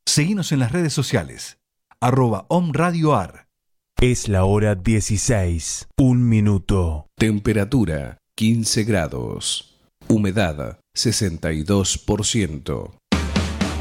Seguinos en las redes sociales, @omradioar. Es la hora 16, 1 minuto. Temperatura 15 grados. Humedad 62%.